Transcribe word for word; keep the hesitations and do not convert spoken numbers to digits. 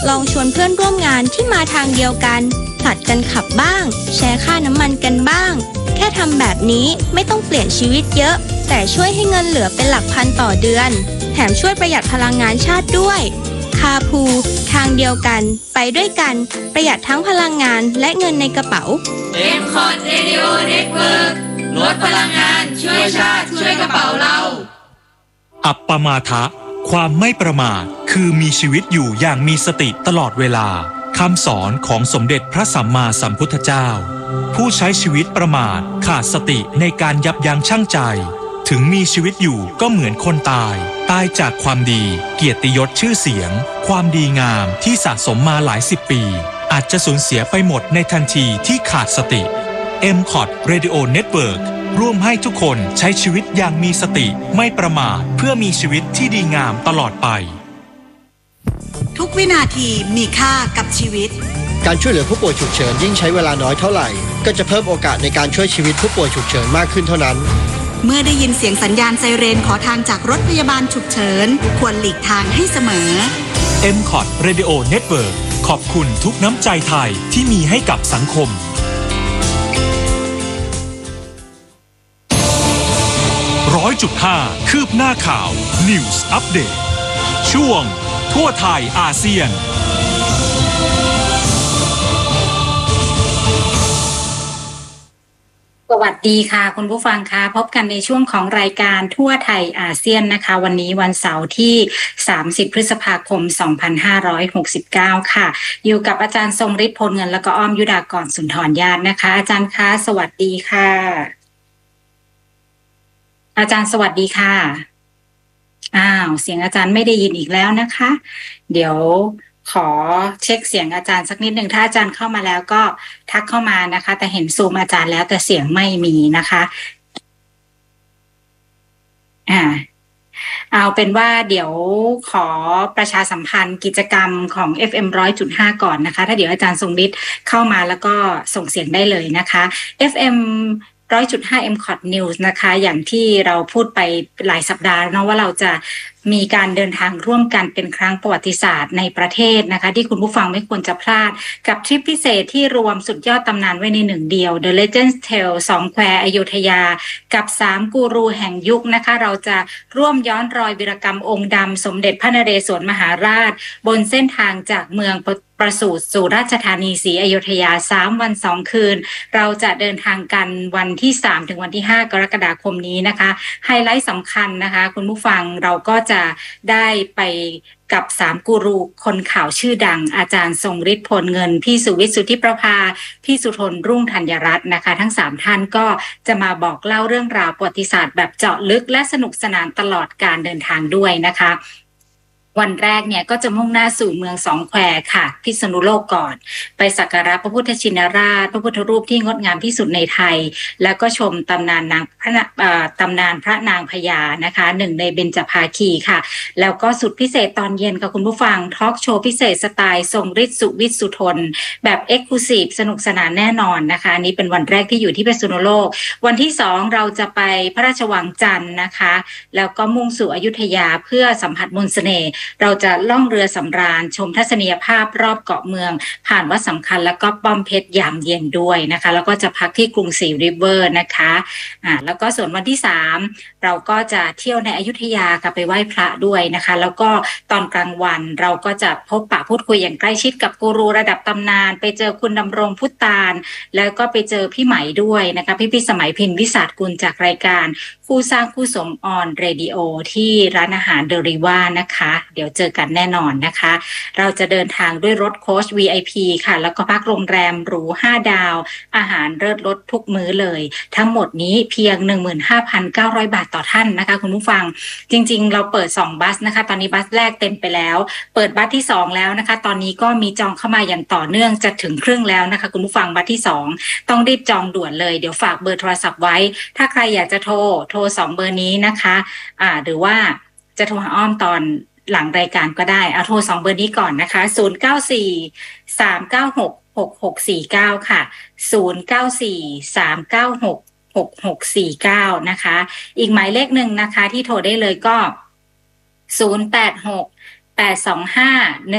ลองชวนเพื่อนร่วมงานที่มาทางเดียวกันผลัดกันขับบ้างแชร์ค่าน้ำมันกันบ้างแค่ทำแบบนี้ไม่ต้องเปลี่ยนชีวิตเยอะแต่ช่วยให้เงินเหลือเป็นหลักพันต่อเดือนแถมช่วยประหยัดพลังงานชาติด้วยคาพูทางเดียวกันไปด้วยกันประหยัดทั้งพลังงานและเงินในกระเป๋าเอ็ม คอท Radio Network ลดพลังงานช่วยชาติช่วยกระเป๋าเราอัปปมาทะความไม่ประมาทคือมีชีวิตอยู่อย่างมีสติตลอดเวลาคำสอนของสมเด็จพระสัมมาสัมพุทธเจ้าผู้ใช้ชีวิตประมาทขาดสติในการยับยั้งชั่งใจถึงมีชีวิตอยู่ก็เหมือนคนตายตายจากความดีเกียรติยศชื่อเสียงความดีงามที่สะสมมาหลายสิบปีอาจจะสูญเสียไปหมดในทันทีที่ขาดสติ เอ็ม คอท Radio Network ร่วมให้ทุกคนใช้ชีวิตอย่างมีสติไม่ประมาทเพื่อมีชีวิตที่ดีงามตลอดไปทุกวินาทีมีค่ากับชีวิตการช่วยเหลือผู้ป่วยฉุกเฉินยิ่งใช้เวลาน้อยเท่าไหร่ก็จะเพิ่มโอกาสในการช่วยชีวิตผู้ป่วยฉุกเฉินมากขึ้นเท่านั้นเมื่อได้ยินเสียงสัญญาณไซเรนขอทางจากรถพยาบาลฉุกเฉินควรหลีกทางให้เสมอเอ็ม คอท Radio Network ขอบคุณทุกน้ำใจไทยที่มีให้กับสังคมร้อยจุดห้าคืบหน้าข่าว News Update ช่วงทั่วไทยอาเซียนสวัสดีค่ะคุณผู้ฟังคะพบกันในช่วงของรายการทั่วไทยอาเซียนนะคะวันนี้วันเสาร์ที่สามสิบพฤษภาคมสองพันห้าร้อยหกสิบเก้าค่ะอยู่กับอาจารย์ทรงฤทธิ์พลเงินแล้วก็อ้อมยุดากรสุนทรญาตินะคะอาจารย์คะสวัสดีค่ะอาจารย์สวัสดีค่ะอ้าวเสียงอาจารย์ไม่ได้ยินอีกแล้วนะคะเดี๋ยวขอเช็คเสียงอาจารย์สักนิดหนึ่งถ้าอาจารย์เข้ามาแล้วก็ทักเข้ามานะคะแต่เห็นซูมอาจารย์แล้วแต่เสียงไม่มีนะคะอ่าเอาเป็นว่าเดี๋ยวขอประชาสัมพันธ์กิจกรรมของ เอฟ เอ็ม หนึ่งร้อยจุดห้า ก่อนนะคะถ้าเดี๋ยวอาจารย์ทรงฤทธิ์เข้ามาแล้วก็ส่งเสียงได้เลยนะคะ เอฟ เอ็ม หนึ่งร้อยจุดห้า เอ็ม คอท News นะคะอย่างที่เราพูดไปหลายสัปดาห์เนาะว่าเราจะมีการเดินทางร่วมกันเป็นครั้งประวัติศาสตร์ในประเทศนะคะที่คุณผู้ฟังไม่ควรจะพลาดกับทริปพิเศษที่รวมสุดยอดตำนานไว้ในหนึ่งเดียว The Legends Tale สองแควอโยธยากับสามกูรูแห่งยุคนะคะเราจะร่วมย้อนรอยวีรกรรมองค์ดำสมเด็จพระนเรศวรมหาราชบนเส้นทางจากเมืองประสูติสู่ราชธานีศรีอยุธยาสามวันสองคืนเราจะเดินทางกันวันที่สามถึงวันที่ห้ากรกฎาคมนี้นะคะไฮไลท์สำคัญนะคะคุณผู้ฟังเราก็จะได้ไปกับสามกูรูคนข่าวชื่อดังอาจารย์ทรงฤทธิ์พลเงินพี่สุวิทย์สุทธิประภาพี่สุทนรุ่งธัญรัตน์นะคะทั้งสามท่านก็จะมาบอกเล่าเรื่องราวประวัติศาสตร์แบบเจาะลึกและสนุกสนานตลอดการเดินทางด้วยนะคะวันแรกเนี่ยก็จะมุ่งหน้าสู่เมืองสองแควค่ะพิษณุโลกก่อนไปสักการะพระพุทธชินราชพระพุทธรูปที่งดงามที่สุดในไทยแล้วก็ชมตำนานนางพระตำนานพระนางพญานะคะหนึ่งในเบญจภาคีค่ะแล้วก็สุดพิเศษตอนเย็นกับคุณผู้ฟังทอล์กโชว์พิเศษสไตล์ทรงฤทธิ์สุวิทย์สุทนแบบเอ็กซ์คลูซีฟสนุกสนานแน่นอนนะคะอันนี้เป็นวันแรกที่อยู่ที่พิษณุโลกวันที่สองเราจะไปพระราชวังจันทร์นะคะแล้วก็มุ่งสู่อยุธยาเพื่อสัมผัสมนต์เสน่ห์เราจะล่องเรือสำราญชมทัศนียภาพรอบเกาะเมืองผ่านวัดสำคัญแล้วก็ป้อมเพชรยามเย็นด้วยนะคะแล้วก็จะพักที่กรุงศรีริเวอร์นะคะอ่าแล้วก็ส่วนวันที่สามเราก็จะเที่ยวในอยุธยาค่ะไปไหว้พระด้วยนะคะแล้วก็ตอนกลางวันเราก็จะพบปะพูดคุยอย่างใกล้ชิดกับกูรูระดับตำนานไปเจอคุณดำรงพุทธานแล้วก็ไปเจอพี่ไหมด้วยนะคะพี่พี่สมัยพินวิสาทกุลจากรายการคู่สร้างคู่สมออนเรดิโอที่ร้านอาหารเดริว่านะคะเดี๋ยวเจอกันแน่นอนนะคะเราจะเดินทางด้วยรถโค้ช วี ไอ พี ค่ะแล้วก็พักโรงแรมหรูห้าดาวอาหารเลิศรสทุกมื้อเลยทั้งหมดนี้เพียง หนึ่งหมื่นห้าพันเก้าร้อย บาทต่อท่านนะคะคุณผู้ฟังจริงๆเราเปิดสองบัสนะคะตอนนี้บัสแรกเต็มไปแล้วเปิดบัสที่สองแล้วนะคะตอนนี้ก็มีจองเข้ามาอย่างต่อเนื่องจะถึงครึ่งแล้วนะคะคุณผู้ฟังบัสที่สองต้องรีบจองด่วนเลยเดี๋ยวฝากเบอร์โทรศัพท์ไว้ถ้าใครอยากจะโทรโทรสองเบอร์นี้นะคะอ่าหรือว่าจะโทรหาอ้อมตอนหลังรายการก็ได้เอาโทรสองเบอร์นี้ก่อนนะคะศูนย์ เก้า สี่ สาม เก้า หก หก หก สี่ เก้าค่ะศูนย์ เก้า สี่ สาม เก้า หก หก หก สี่ เก้านะคะอีกหมายเลขหนึ่งนะคะที่โทรได้เลยก็ศูนย์ แปด หก แปด สอง ห้า